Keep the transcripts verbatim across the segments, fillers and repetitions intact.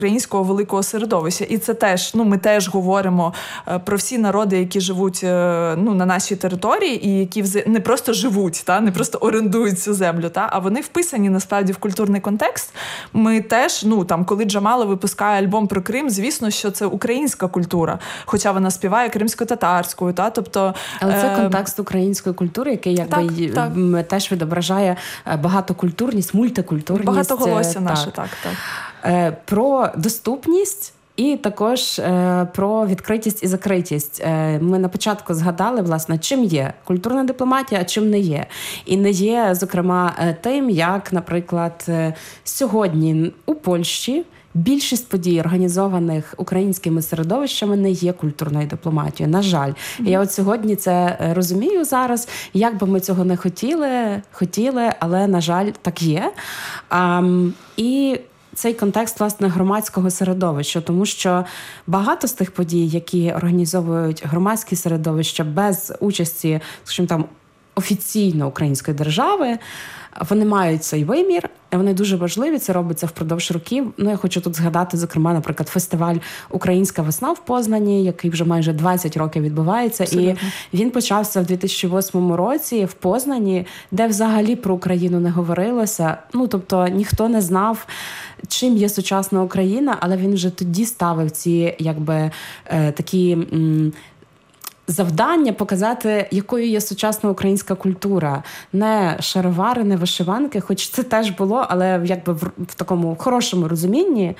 українського великого середовища. І це теж, ну, ми теж говоримо про всі народи, які живуть, ну, на нашій території, і які вз... не просто живуть, та, не просто орендують цю землю, та, а вони вписані, насправді, в культурний контекст. Ми теж, ну, там, коли Джамала випускає альбом про Крим, звісно, що це українська культура, хоча вона співає кримсько-татарською, та, тобто... Але це контекст української культури, який, якби, так, так. теж відображає багатокультурність, мультикультурність. Багатоголосся наше, так, так. Про доступність і також е, про відкритість і закритість. Е, ми на початку згадали, власне, чим є культурна дипломатія, а чим не є. І не є, зокрема, тим, як, наприклад, сьогодні у Польщі більшість подій, організованих українськими середовищами, не є культурною дипломатією. На жаль. Mm-hmm. Я от сьогодні це розумію зараз. Як би ми цього не хотіли, хотіли, але, на жаль, так є. А, і цей контекст, власне, громадського середовища, тому що багато з тих подій, які організовують громадські середовища без участі, скажімо, там, офіційно української держави, вони мають цей вимір, вони дуже важливі, це робиться впродовж років. Ну, я хочу тут згадати, зокрема, наприклад, фестиваль «Українська весна» в Познані, який вже майже двадцять років відбувається. Абсолютно. І він почався в дві тисячі восьмому році в Познані, де взагалі про Україну не говорилося. Ну, тобто, ніхто не знав, чим є сучасна Україна, але він вже тоді ставив ці, якби, е, такі... М- завдання показати, якою є сучасна українська культура. Не шаровари, не вишиванки, хоч це теж було, але якби в, в такому хорошому розумінні.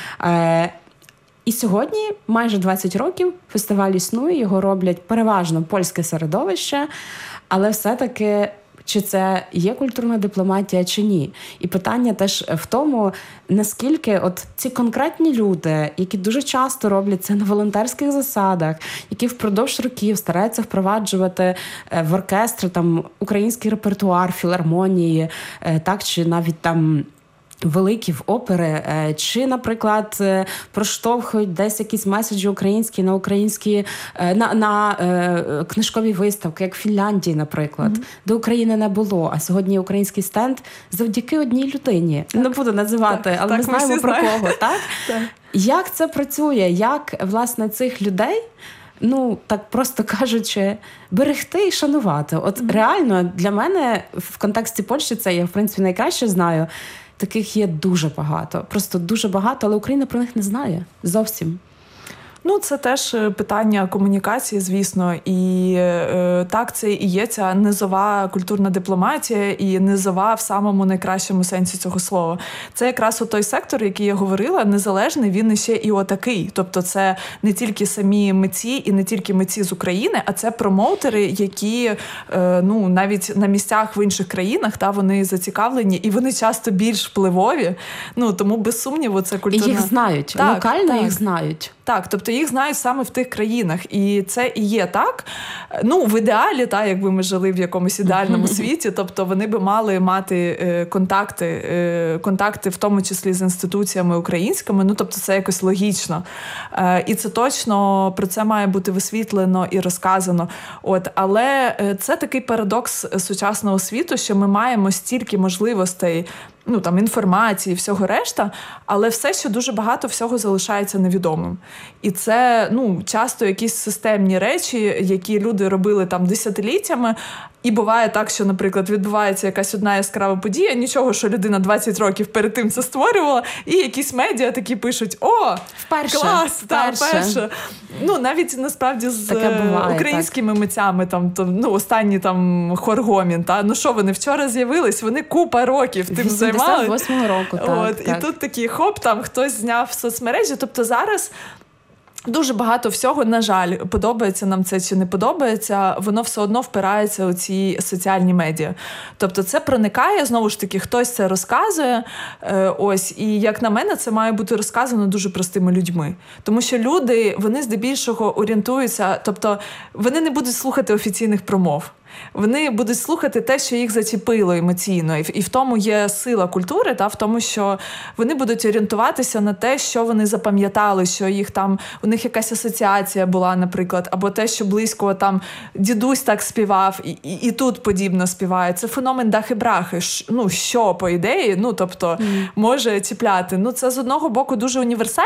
Е, і сьогодні, майже двадцять років, фестиваль існує, його роблять переважно польське середовище, але все-таки чи це є культурна дипломатія, чи ні. І питання теж в тому, наскільки от ці конкретні люди, які дуже часто роблять це на волонтерських засадах, які впродовж років стараються впроваджувати в оркестр там український репертуар, філармонії, так, чи навіть там великі в опери, чи, наприклад, проштовхують десь якісь меседжі українські на українські, на, на е, книжкові виставки, як в Фінляндії, наприклад, mm-hmm. де України не було, а сьогодні український стенд завдяки одній людині. Так. Не буду називати, так, але так, ми знаємо ми про знаємо. Кого, так? Так? Як це працює? Як, власне, цих людей, ну, так просто кажучи, берегти і шанувати? От mm-hmm. реально, для мене в контексті Польщі, це я, в принципі, найкраще знаю, таких є дуже багато. Просто дуже багато, але Україна про них не знає. Зовсім. Ну, це теж питання комунікації, звісно. І е, так, це і є ця низова культурна дипломатія і низова в самому найкращому сенсі цього слова. Це якраз той сектор, який я говорила, незалежний, він ще і отакий. Тобто це не тільки самі митці і не тільки митці з України, а це промоутери, які е, ну, навіть на місцях в інших країнах, та, вони зацікавлені, і вони часто більш впливові. Ну, тому, без сумніву, це культурна... І їх знають. Так, локально так. їх знають. Так, тобто їх знають саме в тих країнах. І це і є так. Ну, в ідеалі, так, якби ми жили в якомусь ідеальному світі, тобто вони би мали мати е, контакти, е, контакти в тому числі з інституціями українськими, ну, тобто це якось логічно. Е, і це точно, про це має бути висвітлено і розказано. От, але це такий парадокс сучасного світу, що ми маємо стільки можливостей, ну, там, інформації, всього решта, але все ще дуже багато всього залишається невідомим. І це, ну, часто якісь системні речі, які люди робили там десятиліттями, і буває так, що, наприклад, відбувається якась одна яскрава подія, нічого, що людина двадцять років перед тим це створювала, і якісь медіа такі пишуть: «О, вперше, клас, вперше. Та, вперше». Ну, навіть, насправді, з буває, українськими так. митцями, там, то, ну, останні там хор Гомін, та, ну що, вони вчора з'явились, вони купа років тим займалися. вісімдесят восьмого року, так. От, так. І тут такі, хоп, там хтось зняв в соцмережі, тобто зараз дуже багато всього, на жаль, подобається нам це чи не подобається, воно все одно впирається у ці соціальні медіа. Тобто це проникає, знову ж таки, хтось це розказує, ось, і, як на мене, це має бути розказано дуже простими людьми. Тому що люди, вони здебільшого орієнтуються, тобто вони не будуть слухати офіційних промов. вони будуть слухати те, що їх зачепило емоційно. І в, і в тому є сила культури, та, в тому, що вони будуть орієнтуватися на те, що вони запам'ятали, що їх там, у них якась асоціація була, наприклад, або те, що близько там дідусь так співав, і, і, і тут подібно співає. Це феномен дахи-брахи. Ш, ну, що, по ідеї, ну, тобто, mm. може чіпляти. Ну, це з одного боку дуже універсально,